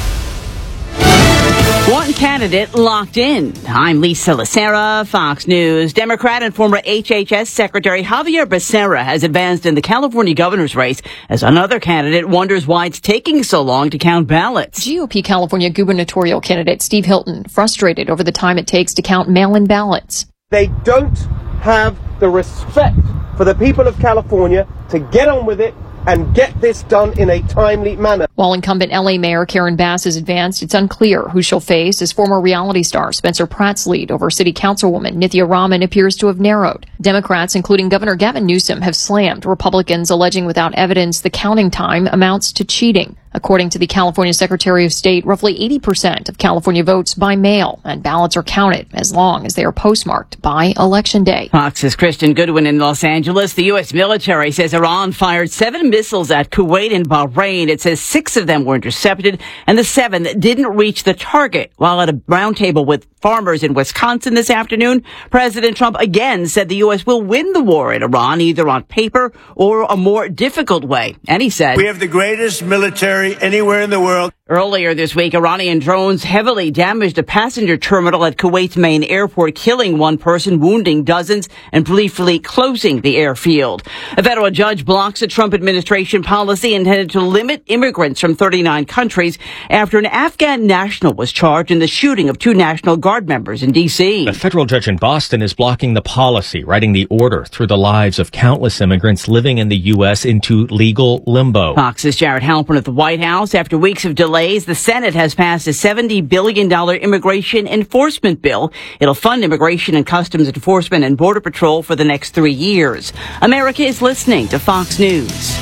One candidate locked in. I'm Lisa Lacera, Fox News. Democrat and former H H S Secretary Javier Becerra has advanced in the California governor's race as another candidate wonders why it's taking so long to count ballots. G O P California gubernatorial candidate Steve Hilton frustrated over the time it takes to count mail-in ballots. They don't have the respect for the people of California to get on with it and get this done in a timely manner. While incumbent L A Mayor Karen Bass has advanced, it's unclear who she'll face as former reality star Spencer Pratt's lead over City Councilwoman Nithya Raman appears to have narrowed. Democrats, including Governor Gavin Newsom, have slammed Republicans, alleging without evidence the counting time amounts to cheating. According to the California Secretary of State, roughly eighty percent of California votes by mail, and ballots are counted as long as they are postmarked by Election Day. Fox's Christian Goodwin in Los Angeles. The U S military says Iran fired seven missiles at Kuwait and Bahrain. It says six of them were intercepted, and the seven didn't reach the target. While at a roundtable with farmers in Wisconsin this afternoon, President Trump again said the U S will win the war in Iran, either on paper or a more difficult way. And he said, "We have the greatest military anywhere in the world." Earlier this week, Iranian drones heavily damaged a passenger terminal at Kuwait's main airport, killing one person, wounding dozens, and briefly closing the airfield. A federal judge blocks a Trump administration policy intended to limit immigrants from thirty-nine countries after an Afghan national was charged in the shooting of two National Guard members in D C. A federal judge in Boston is blocking the policy, writing the order through the lives of countless immigrants living in the U S into legal limbo. Fox's Jared Halpern at the White House. After weeks of delays, the Senate has passed a seventy billion dollars immigration enforcement bill. It'll fund immigration and customs enforcement and border patrol for the next three years. America is listening to Fox News.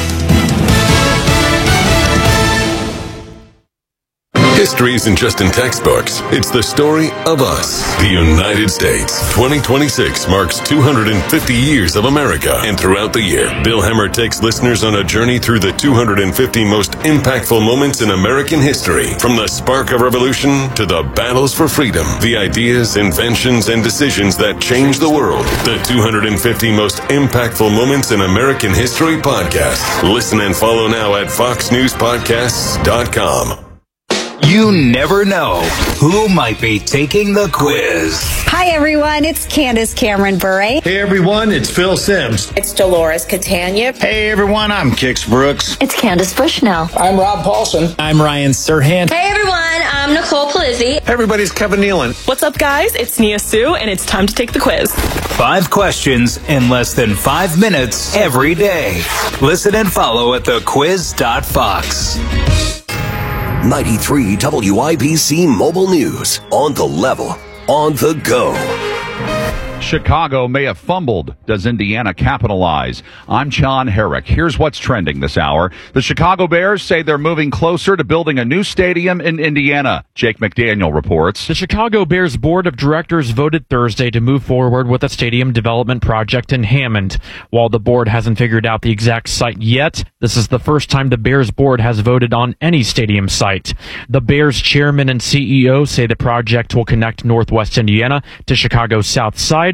History isn't just in textbooks. It's the story of us. The United States. twenty twenty-six marks two hundred fifty years of America. And throughout the year, Bill Hemmer takes listeners on a journey through the two hundred fifty most impactful moments in American history. From the spark of revolution to the battles for freedom. The ideas, inventions, and decisions that changed the world. The two hundred fifty most impactful moments in American history podcast. Listen and follow now at fox news podcasts dot com. You never know who might be taking the quiz. Hi, everyone. It's Candace Cameron Bure. Hey, everyone. It's Phil Sims. It's Dolores Catania. Hey, everyone. I'm Kix Brooks. It's Candace Bushnell. I'm Rob Paulson. I'm Ryan Serhant. Hey, everyone. I'm Nicole Palizzi. Hey, everybody. It's Kevin Nealon. What's up, guys? It's Nia Sue, and it's time to take the quiz. Five questions in less than five minutes every day. Listen and follow at the quiz dot fox. ninety-three W I B C Mobile News. On the level. On the go. Chicago may have fumbled. Does Indiana capitalize? I'm John Herrick. Here's what's trending this hour. The Chicago Bears say they're moving closer to building a new stadium in Indiana. Jake McDaniel reports. The Chicago Bears Board of Directors voted Thursday to move forward with a stadium development project in Hammond. While the board hasn't figured out the exact site yet, this is the first time the Bears board has voted on any stadium site. The Bears chairman and C E O say the project will connect Northwest Indiana to Chicago's South Side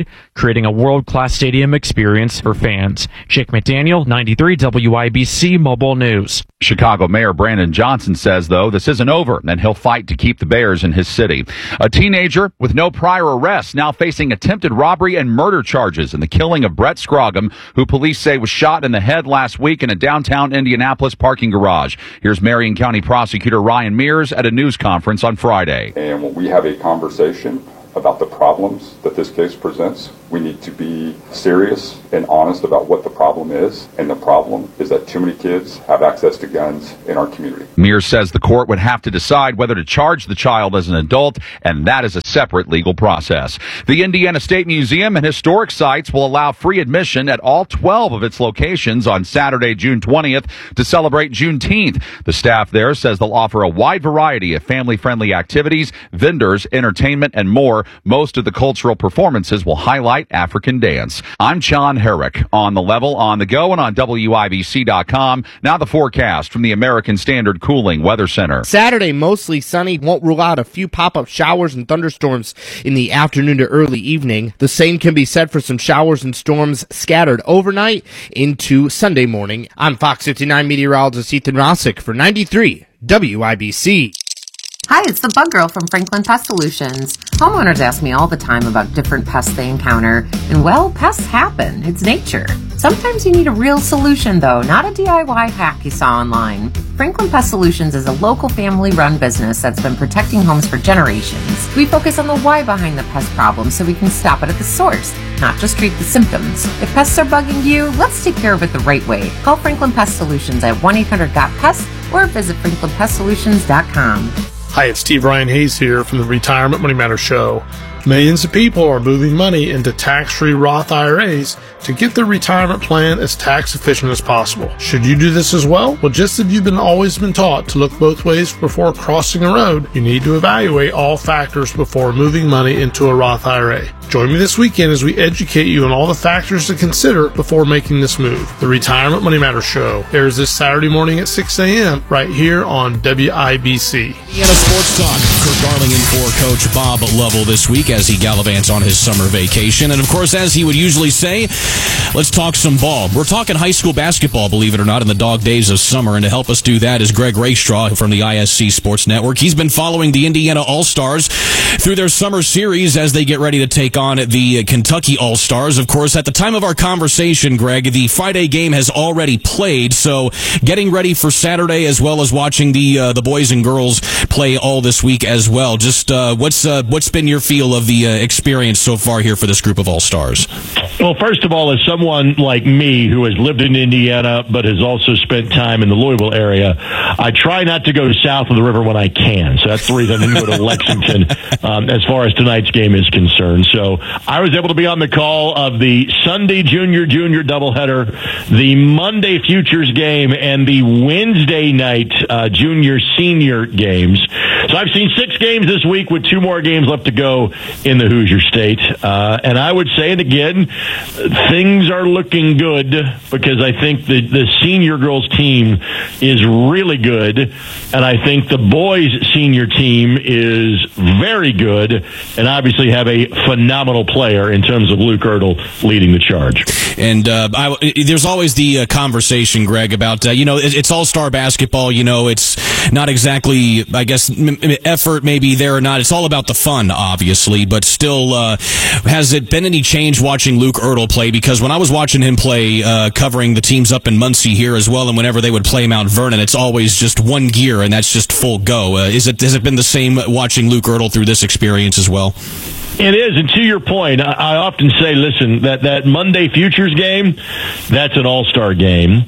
upgrade, creating a world-class stadium experience for fans. Jake McDaniel, ninety-three W I B C Mobile News. Chicago Mayor Brandon Johnson says, though, this isn't over, and he'll fight to keep the Bears in his city. A teenager with no prior arrests now facing attempted robbery and murder charges in the killing of Brett Scroggum, who police say was shot in the head last week in a downtown Indianapolis parking garage. Here's Marion County Prosecutor Ryan Mears at a news conference on Friday. And when we have a conversation about the problems that this case presents, we need to be serious and honest about what the problem is. And the problem is that too many kids have access to guns in our community. Mears says the court would have to decide whether to charge the child as an adult, and that is a separate legal process. The Indiana State Museum and historic sites will allow free admission at all twelve of its locations on Saturday, June twentieth, to celebrate Juneteenth. The staff there says they'll offer a wide variety of family-friendly activities, vendors, entertainment, and more. Most of the cultural performances will highlight African dance. I'm John Herrick on The Level, on the go, and on W I B C dot com. Now the forecast from the American Standard Cooling Weather Center. Saturday, mostly sunny. Won't rule out a few pop-up showers and thunderstorms in the afternoon to early evening. The same can be said for some showers and storms scattered overnight into Sunday morning. I'm Fox fifty-nine meteorologist Ethan Rossick for ninety-three W I B C. Hi, it's the Bug Girl from Franklin Pest Solutions. Homeowners ask me all the time about different pests they encounter, and well, pests happen. It's nature. Sometimes you need a real solution, though, not a D I Y hack you saw online. Franklin Pest Solutions is a local family-run business that's been protecting homes for generations. We focus on the why behind the pest problem so we can stop it at the source, not just treat the symptoms. If pests are bugging you, let's take care of it the right way. Call Franklin Pest Solutions at one eight hundred got pest or visit franklin pest solutions dot com. Hi, it's Steve Ryan Hayes here from the Retirement Money Matters Show. Millions of people are moving money into tax-free Roth I R As to get their retirement plan as tax efficient as possible. Should you do this as well? Well, just as you've been always been taught to look both ways before crossing a road, you need to evaluate all factors before moving money into a Roth I R A. Join me this weekend as we educate you on all the factors to consider before making this move. The Retirement Money Matters Show airs this Saturday morning at six a.m. right here on W I B C. Indiana Sports Talk. Kurt Darling in for Coach Bob Lovell this week as he gallivants on his summer vacation. And, of course, as he would usually say, let's talk some ball. We're talking high school basketball, believe it or not, in the dog days of summer. And to help us do that is Greg Raystraw from the I S C Sports Network. He's been following the Indiana All-Stars through their summer series as they get ready to take on the Kentucky All-Stars. Of course, at the time of our conversation, Greg, the Friday game has already played. So getting ready for Saturday as well as watching the uh, the boys and girls play all this week as well. Just uh, what's uh, what's been your feel of the uh, experience so far here for this group of All-Stars? Well, first of all, as someone like me who has lived in Indiana but has also spent time in the Louisville area, I try not to go south of the river when I can. So that's the reason I didn't go to Lexington um, as far as tonight's game is concerned. So I was able to be on the call of the Sunday junior junior doubleheader, the Monday futures game, and the Wednesday night uh, junior senior games. So I've seen six games this week with two more games left to go in the Hoosier State. Uh, and I would say it again, things are looking good because I think the, the senior girls team is really good. And I think the boys senior team is very good and obviously have a phenomenal player in terms of Luke Ertl leading the charge. And uh, I, there's always the uh, conversation, Greg, about, uh, you know, it, it's all-star basketball. You know, it's not exactly, I guess, m- effort maybe there or not. It's all about the fun, obviously. But still, uh, has it been any change watching Luke Ertl play? Because when I was watching him play, uh, covering the teams up in Muncie here as well, and whenever they would play Mount Vernon, it's always just one gear, and that's just full go. Uh, is it, has it been the same watching Luke Ertl through this experience as well? It is, and to your point, I, I often say, listen, that, that Monday futures game, that's an all-star game.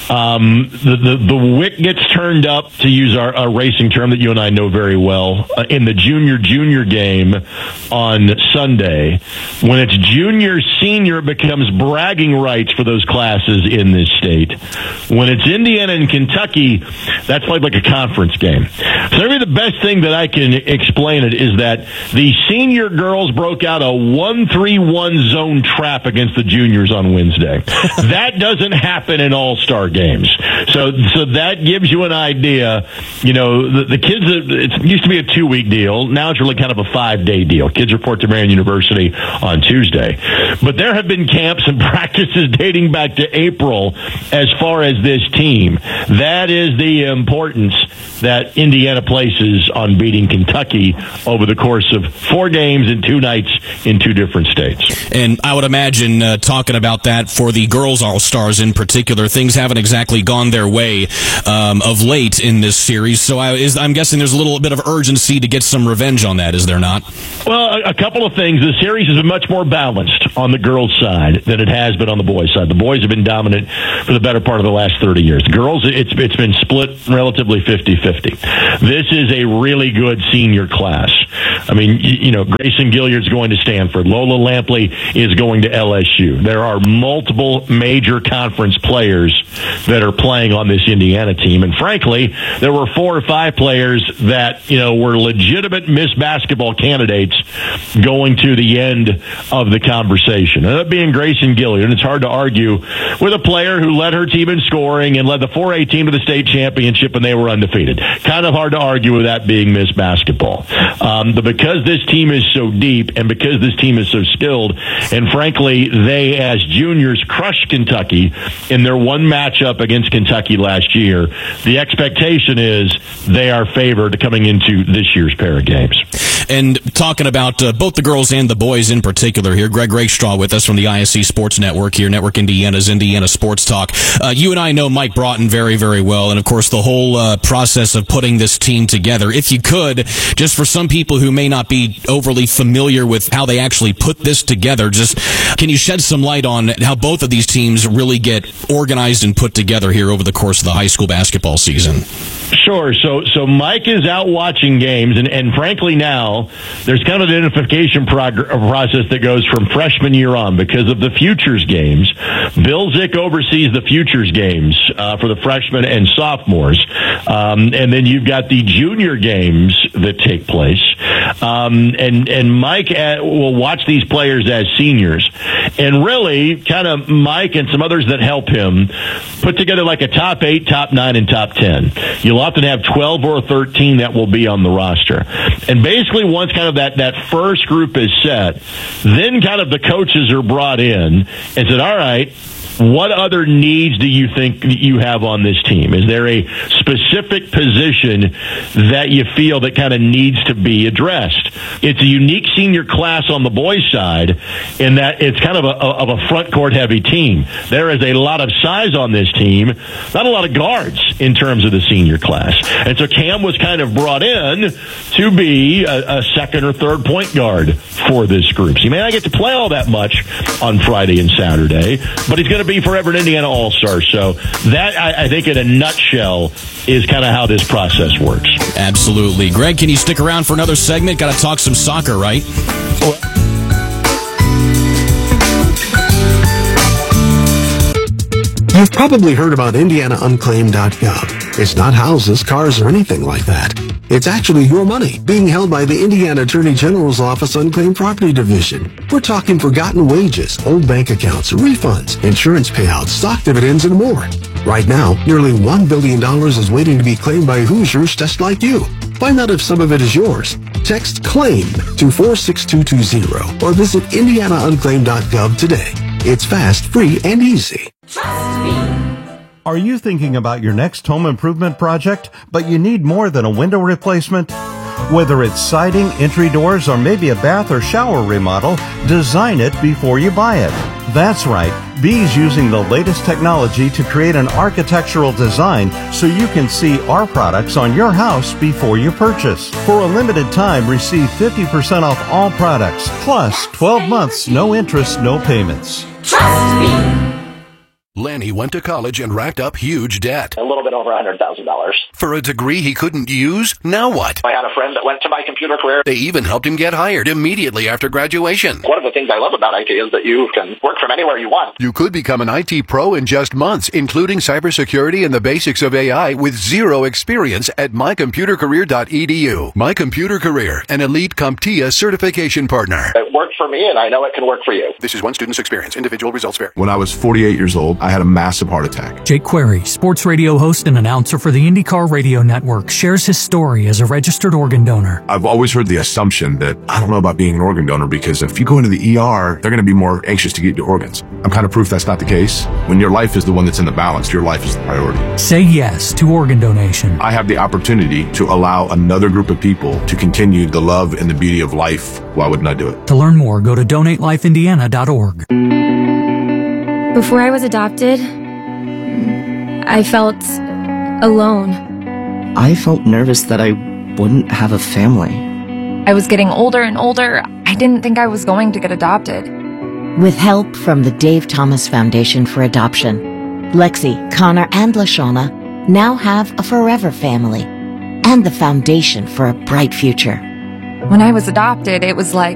Um, the, the, the wick gets turned up, to use our, our racing term that you and I know very well, uh, in the junior-junior game on Sunday. When it's junior-senior, it becomes bragging rights for those classes in this state. When it's Indiana and Kentucky, that's played like a conference game. So maybe the best thing that I can explain it is that the senior girls girls broke out a one three one zone trap against the juniors on Wednesday. That doesn't happen in all-star games. So so that gives you an idea. You know, the, the kids, it used to be a two-week deal. Now it's really kind of a five-day deal. Kids report to Marian University on Tuesday. But there have been camps and practices dating back to April as far as this team. That is the importance that Indiana places on beating Kentucky over the course of four games and two nights in two different states. And I would imagine, uh, talking about that for the girls All-Stars in particular, things haven't exactly gone their way um, of late in this series. So I, is, I'm guessing there's a little bit of urgency to get some revenge on that, is there not? Well, a, a couple of things. The series has been much more balanced on the girls' side than it has been on the boys' side. The boys have been dominant for the better part of the last thirty years. The girls, it's, it's been split relatively fifty-fifty. This is a really good senior class. I mean, you, you know, Grayson Gilliard's going to Stanford. Lola Lampley is going to L S U. There are multiple major conference players that are playing on this Indiana team. And frankly, there were four or five players that, you know, were legitimate Miss Basketball candidates going to the end of the conversation. And that being Grayson Gilliard, it's hard to argue with a player who led her team in scoring and led the four A team to the state championship, and they were undefeated. Kind of hard to argue with that being Miss Basketball. Um, but because this team is so deep and because this team is so skilled, and frankly, they as juniors crushed Kentucky in their one matchup against Kentucky last year, the expectation is they are favored coming into this year's pair of games. And talking about uh, both the girls and the boys in particular here, Greg Rakestraw with us from the I S C Sports Network here, Network Indiana's Indiana Sports Talk. Uh, you and I know Mike Broughton very, very well, and of course the whole uh, process of putting this team together. If you could, just for some people who may not be overly familiar with how they actually put this together, just can you shed some light on how both of these teams really get organized and put together here over the course of the high school basketball season? Sure. So, so Mike is out watching games, and, and frankly now there's kind of an identification prog- process that goes from freshman year on because of the futures games. Bill Zick oversees the futures games uh, for the freshmen and sophomores, um, and then you've got the junior games that take place. Um, and and Mike uh, will watch these players as seniors, and really kind of Mike and some others that help him put together like a top eight, top nine, and top ten. You'll often have twelve or thirteen that will be on the roster. And basically once kind of that, that first group is set, then kind of the coaches are brought in and said, all right, what other needs do you think you have on this team? Is there a specific position that you feel that kind of needs to be addressed? It's a unique senior class on the boys' side in that it's kind of a, of a front court heavy team. There is a lot of size on this team, not a lot of guards in terms of the senior class. And so Cam was kind of brought in to be a, a second or third point guard for this group. So he may not get to play all that much on Friday and Saturday, but he's going to be forever an Indiana All-Star. So that, I, I think in a nutshell, is kind of how this process works. Absolutely. Greg, can you stick around for another segment? Got to talk some soccer, right? You've probably heard about Indiana Unclaimed dot gov. It's not houses, cars, or anything like that. It's actually your money being held by the Indiana Attorney General's Office Unclaimed Property Division. We're talking forgotten wages, old bank accounts, refunds, insurance payouts, stock dividends, and more. Right now, nearly one billion dollars is waiting to be claimed by Hoosiers just like you. Find out if some of it is yours. Text CLAIM to four six two two zero or visit Indiana Unclaimed dot gov today. It's fast, free, and easy. Trust me. Are you thinking about your next home improvement project, but you need more than a window replacement? Whether it's siding, entry doors, or maybe a bath or shower remodel, design it before you buy it. That's right. B's using the latest technology to create an architectural design so you can see our products on your house before you purchase. For a limited time, receive fifty percent off all products, plus twelve months, no interest, no payments. Trust me. Lanny went to college and racked up huge debt. A little bit over one hundred thousand dollars. For a degree he couldn't use? Now what? I had a friend that went to My Computer Career. They even helped him get hired immediately after graduation. One of the things I love about I T is that you can work from anywhere you want. You could become an I T pro in just months, including cybersecurity and the basics of A I with zero experience at my computer career dot e d u. My Computer Career, an elite CompTIA certification partner. It worked for me, and I know it can work for you. This is one student's experience. Individual results vary. When I was forty-eight years old, I had a massive heart attack. Jake Query, sports radio host and announcer for the IndyCar Radio Network, shares his story as a registered organ donor. I've always heard the assumption that I don't know about being an organ donor because if you go into the E R, they're going to be more anxious to get your organs. I'm kind of proof that's not the case. When your life is the one that's in the balance, your life is the priority. Say yes to organ donation. I have the opportunity to allow another group of people to continue the love and the beauty of life. Why wouldn't I do it? To learn more, go to donate life indiana dot org. Before I was adopted, I felt alone. I felt nervous that I wouldn't have a family. I was getting older and older. I didn't think I was going to get adopted. With help from the Dave Thomas Foundation for Adoption, Lexi, Connor, and LaShawna now have a forever family and the foundation for a bright future. When I was adopted, it was like